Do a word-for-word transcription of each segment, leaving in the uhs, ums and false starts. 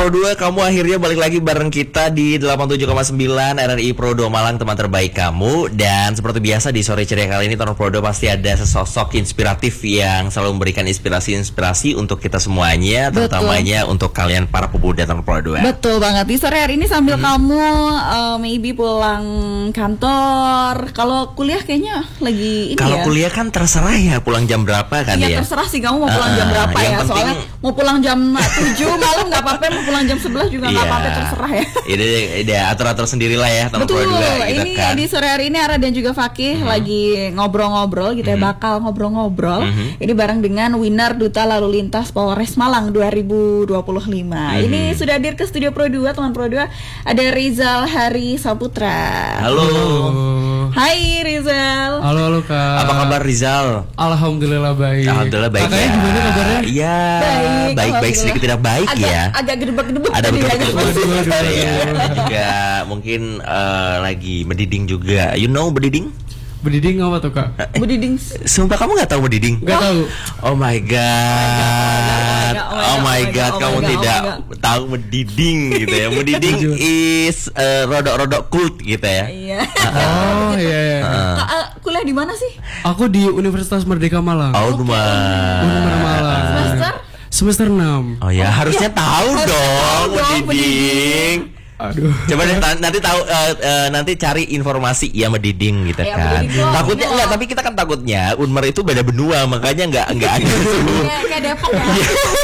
Pro dua, kamu akhirnya balik lagi bareng kita di delapan puluh tujuh koma sembilan R R I Pro dua Malang, teman terbaik kamu. Dan seperti biasa di sore ceria kali ini Tonor Pro dua pasti ada sesosok inspiratif yang selalu memberikan inspirasi-inspirasi untuk kita semuanya. Betul. Terutamanya untuk kalian para pemuda Tonor Pro dua. Betul banget. Di sore hari ini sambil hmm. kamu uh, maybe pulang kantor. Kalau kuliah kayaknya lagi ini Kalau ya. kuliah kan terserah ya pulang jam berapa kan ya. Ya terserah sih kamu mau pulang uh, jam berapa ya. penting... Soalnya mau pulang jam tujuh malam nggak apa-apa, mau pulang jam sebelas juga nggak apa-apa, terserah ya. Ini ini atur-atur sendirilah ya Tonor Pro dua. Gitu ini kan. Di sore hari ini Ara dan juga Fakih hmm. lagi ngobrol-ngobrol gitu ya, hmm. bakal ngobrol-ngobrol. Hmm. Ini bareng dengan winner Duta Lalu Lintas Polres Malang dua ribu dua puluh lima. Hmm. Ini sudah hadir ke studio Pro dua, teman Pro dua. Ada Rizal Hari Saputra. Halo. Hai Rizal. Halo halo Kak. Apa kabar Rizal? Alhamdulillah baik. Alhamdulillah baik. Kakaknya ya. gimana kabarnya? Iya. Baik, baik baik sedikit tidak baik agak, ya. Agak gedebak-gedebak. Ada gedebak-gedebak ya. ya. Juga mungkin uh, lagi berdiding juga. You know berdiding? Berdiding apa tuh Kak? Berdiding. Sumpah kamu nggak tahu berdiding? Nggak tahu. Oh my god. Oh my god, kamu tidak tahu berdiding gitu ya. Berdiding is uh, rodok-rodok kult gitu ya. Iya. Oh iya. Kuliah di mana sih? Aku di Universitas Merdeka Malang. Oh rumah. Merdeka Malang. Semester? Semester enam. Oh ya, harusnya tahu dong berdiding. Aduh. Coba deh nanti tahu uh, uh, nanti cari informasi ya Mediding gitu ya, kan. Takutnya enggak, tapi kita kan takutnya Unmer itu beda benua, makanya enggak enggak ada. Kayak Depok ya.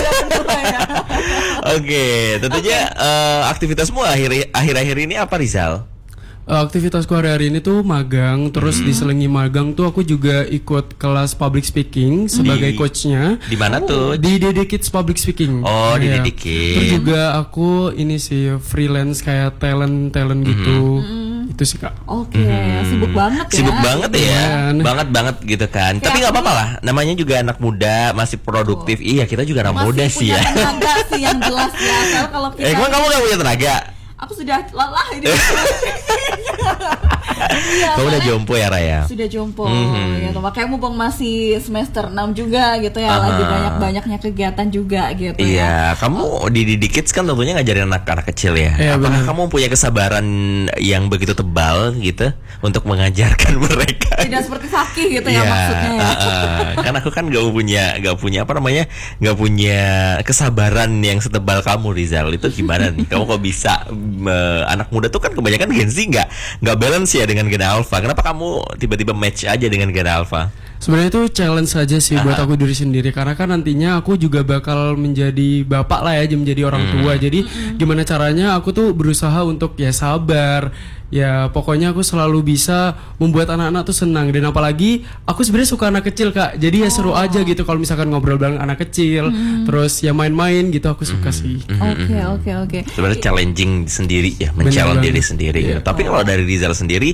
Oke, tentunya okay. uh, aktivitasmu akhir akhir-akhir ini apa Rizal? Aktivitasku hari-hari ini tuh magang, terus hmm. diselingi magang tuh aku juga ikut kelas public speaking sebagai di, coachnya. Di mana tuh? Di D D Kids Public Speaking. Oh, di ya. D D Kids. Terus juga aku ini sih freelance kayak talent talent gitu. Hmm. Itu sih Kak. Oke, okay. hmm. sibuk banget ya. Sibuk banget ya. Yeah. Banget banget gitu kan. Kayak tapi nggak apa-apa lah. Namanya juga anak muda, masih produktif. Oh. Iya, kita juga anak muda sih ya. Masih punya tenaga sih yang jelas ya. Kalau kita. Eh, emang kamu nggak punya tenaga? Aku sudah lelah ini. Iya, kamu udah jompo ya Raya? Sudah jompo mm-hmm. ya, makanya mumpung masih semester enam juga gitu ya, uh-huh. lagi banyak-banyaknya kegiatan juga gitu. Iya, ya. Kamu di D D Kids kan tentunya ngajarin anak-anak kecil ya. ya Apakah bener. kamu punya kesabaran yang begitu tebal gitu untuk mengajarkan mereka? Tidak seperti Fakih gitu ya, ya maksudnya ya. Uh-uh. Kan aku kan gak punya gak punya apa namanya gak punya kesabaran yang setebal kamu Rizal. Itu gimana nih? Kamu kok bisa uh, anak muda tuh kan kebanyakan Gen Z nggak nggak balance ya dengan Gen Alpha. Kenapa kamu tiba-tiba match aja dengan Gen Alpha? Sebenarnya itu challenge saja sih uh-huh. buat aku diri sendiri, karena kan nantinya aku juga bakal menjadi bapak lah ya, menjadi orang tua. Hmm. Jadi hmm. gimana caranya aku tuh berusaha untuk ya sabar. Ya pokoknya aku selalu bisa membuat anak-anak tuh senang. Dan apalagi aku sebenarnya suka anak kecil Kak. Jadi ya seru oh. aja gitu kalau misalkan ngobrol bareng anak kecil, hmm. terus ya main-main gitu, aku suka hmm. sih. Oke oke oke. Sebenarnya challenging sendiri ya, men-challenge diri sendiri. Yeah. Tapi oh. kalau dari Rizal sendiri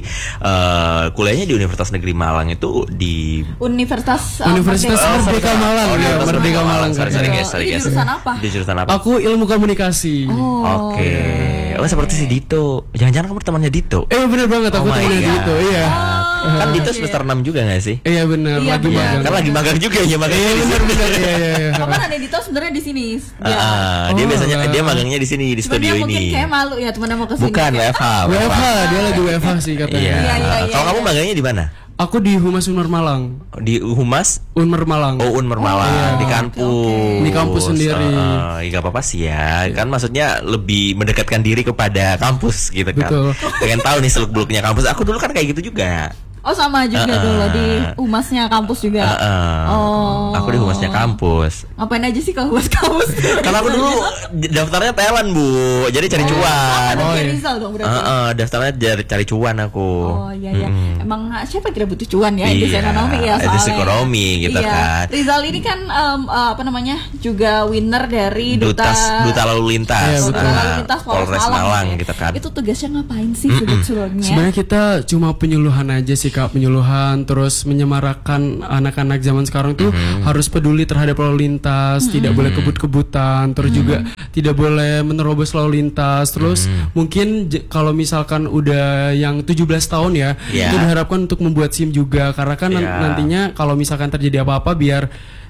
uh, kuliahnya di Universitas Negeri Malang itu di Universitas uh, Universitas oh, Merdeka Malang. Oh, ya, Merdeka, Merdeka Malang. Sorry, sorry guys, sorry guys. Di jurusan apa? Di jurusan apa? Aku ilmu komunikasi. Oh. Oke. Okay. Oh seperti si Dito. Jangan-jangan kamu temannya Dito? Eh bener banget, aku oh temannya Dito. Iya. Oh, kan Dito semester enam juga gak sih? Iya benar, iya, lagi magang. Kan lagi magang juga ya, magang. Iya benar benar iya iya. Kapan ada Dito sebenarnya di sini? Ya. Uh, dia oh, biasanya dia magangnya di sini di studio ini. Mungkin kayak malu ya teman mau ke sini. Bukan W F H. W F H, dia lagi W F H sih katanya. Iya. Iya, iya, iya, kalau kamu magangnya di mana? Aku di Humas Unmer Malang. Di Humas? Unmer Malang. Oh, Unmer Malang. Oh, iya. Di kampus. Okay. Di kampus sendiri. Uh, ya gak apa-apa sih ya. Yeah. Kan maksudnya lebih mendekatkan diri kepada kampus gitu kan. Betul. Pengen tahu nih seluk-beluknya kampus. Aku dulu kan kayak gitu juga. Oh sama juga uh, dulu di humasnya kampus juga. Uh, uh, oh. Aku di humasnya kampus. Ngapain aja sih kalau humas kampus? Karena aku dulu daftarnya talent Bu, jadi cari oh. cuan. Oh, iya. Rizal dong berarti. Uh, uh, daftarnya cari, cari cuan aku. Oh iya iya. Hmm. Emang siapa kira butuh cuan ya? Iya, desain ekonomi ya soalnya. Desain ekonomi gitu iya. kan. Rizal ini kan um, uh, apa namanya juga winner dari Duta Duta, Duta Lalu Lintas. Iya, Duta Lalu Lintas Polres Malang, Malang ya. gitu kan. Itu tugasnya ngapain sih sebetulnya? Sebenarnya kita cuma penyuluhan aja sih Kak, penyuluhan. Terus menyemarakan anak-anak zaman sekarang tuh mm-hmm. harus peduli terhadap lalu lintas, mm-hmm. tidak boleh kebut-kebutan, terus mm-hmm. juga tidak boleh menerobos lalu lintas. Terus mm-hmm. mungkin j- kalau misalkan udah yang tujuh belas tahun ya, yeah. itu diharapkan untuk membuat SIM juga, karena kan yeah. nantinya kalau misalkan terjadi apa-apa biar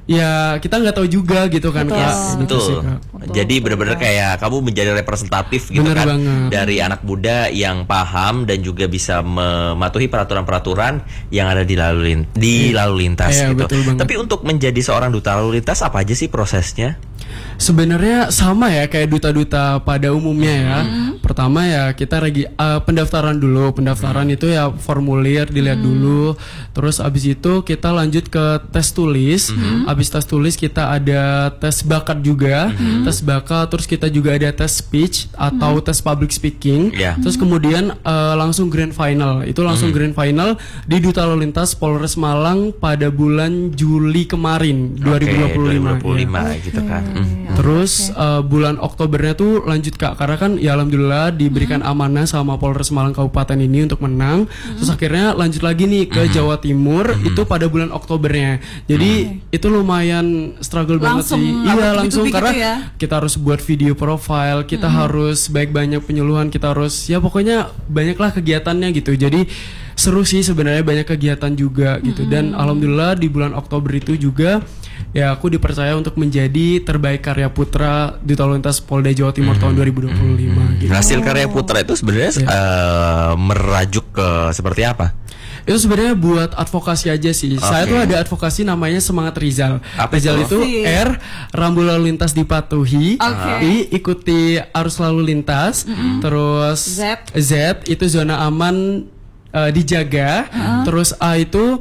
ya kita nggak tahu juga gitu kan Betul. Kak. Gitu Betul. sih, Kak. Jadi benar-benar kayak kamu menjadi representatif gitu Bener kan banget. dari anak muda yang paham dan juga bisa mematuhi peraturan-peraturan yang ada di lalu lin- di lalu lintas Iya, gitu. betul banget. Tapi untuk menjadi seorang duta lalu lintas apa aja sih prosesnya? Sebenarnya sama ya kayak duta-duta pada umumnya ya. Pertama ya kita regi uh, pendaftaran dulu. Pendaftaran itu ya formulir dilihat dulu. Terus abis itu kita lanjut ke tes tulis. Abis tes tulis kita ada tes bakat juga. Tes bakat terus kita juga ada tes speech atau tes public speaking. Ya. Terus kemudian uh, langsung grand final. Itu langsung grand final di Duta Lalu Lintas Polres Malang pada bulan Juli kemarin dua ribu dua puluh lima. Oke, dua ribu dua puluh lima ya. gitu kan. Hmm. Terus uh, bulan Oktobernya tuh lanjut Kak, karena kan ya alhamdulillah diberikan amanah sama Polres Malang Kabupaten ini untuk menang. Terus akhirnya lanjut lagi nih ke Jawa Timur itu pada bulan Oktobernya. Jadi itu lumayan struggle Langsung banget sih. apa, Iya to be langsung to be karena gitu ya? kita harus buat video profile, kita harus baik banyak penyuluhan, kita harus ya pokoknya banyaklah kegiatannya gitu. Jadi seru sih sebenarnya, banyak kegiatan juga gitu. Dan alhamdulillah di bulan Oktober itu juga ya aku dipercaya untuk menjadi terbaik karya putra Duta Lalu Lintas Polda Jawa Timur tahun dua ribu dua puluh lima gitu. Hasil karya putra itu sebenarnya eh, merajuk ke seperti apa? Itu sebenarnya buat advokasi aja sih. Saya tuh ada advokasi namanya Semangat Rizal. Apa Rizal itu? itu Sih. R, rambu lalu lintas dipatuhi. Oke. I, ikuti arus lalu lintas. Terus Z. Z itu zona aman eh, dijaga. Terus A itu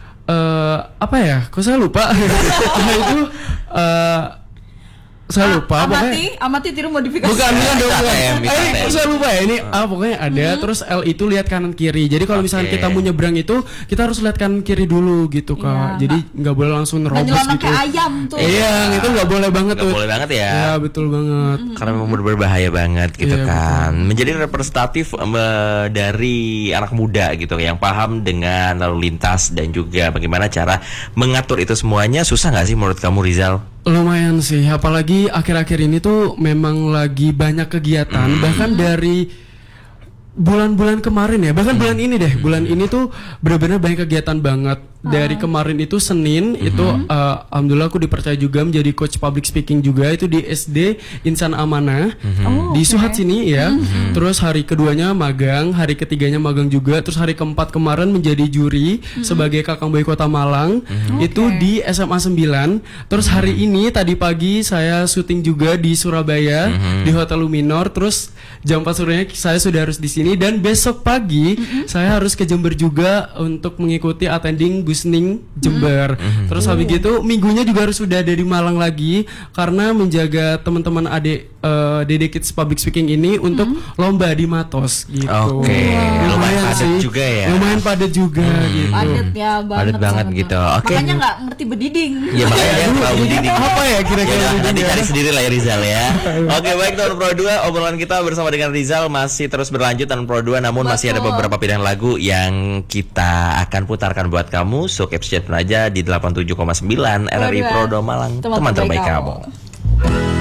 eh apa ya? Kok saya lupa? A itu eh saya lupa pokoknya. Amati, amati tiru modifikasi. Bukan, bukan dong, Bisa bukan. tem, bisa Eh, tem. saya lupa ya ini. Ah, pokoknya ada. Terus L itu lihat kanan kiri. Jadi kalau misalnya Oke. kita mau nyebrang itu, kita harus lihat kanan kiri dulu gitu kak. Iya, Jadi nggak boleh langsung Nggak nerobos nyelonong gitu. kayak ayam tuh. Iya, itu nggak boleh banget Nggak tuh. boleh banget ya. Ya betul banget. Karena memang berbahaya banget gitu Iya, kan. Menjadi representatif eh, dari anak muda gitu yang paham dengan lalu lintas dan juga bagaimana cara mengatur itu semuanya. Susah nggak sih menurut kamu, Rizal? Lumayan sih, apalagi akhir-akhir ini tuh memang lagi banyak kegiatan. Bahkan dari bulan-bulan kemarin ya, bahkan bulan ini deh, bulan ini tuh benar-benar banyak kegiatan banget. Dari kemarin itu Senin itu uh, alhamdulillah aku dipercaya juga menjadi coach public speaking juga itu di S D Insan Amanah Oh, di oke. Suhat sini ya. Terus hari keduanya magang, hari ketiganya magang juga. Terus hari keempat kemarin menjadi juri sebagai Kakang Boy Kota Malang itu Oke. di S M A sembilan. Terus hari ini tadi pagi saya syuting juga di Surabaya di Hotel Luminor. Terus jam empat sorenya saya sudah harus di sini dan besok pagi saya harus ke Jember juga untuk mengikuti attending Busning Jember. Terus habis gitu minggunya juga harus sudah ada di Malang lagi karena menjaga teman-teman adik eh, Dede Kids Public Speaking ini untuk lomba di Matos gitu. Oke, lumayan padat sih. juga ya. Lumayan padat juga gitu. Padet ya banget. Padet banget gitu. Oke. Makanya nggak ngerti bediding. Ya makanya dia terlalu diding. Apa ya kira-kira Ya, gitu nanti ya? cari sendiri lah ya Rizal ya. Oke, baik teman Pro dua, obrolan kita bersama dengan Rizal masih terus berlanjut dan Pro dua, namun masih ada Betul. beberapa pilihan lagu yang kita akan putarkan buat kamu. So capture aja di delapan puluh tujuh koma sembilan R R I Pro dua Malang, teman terbaik kamu.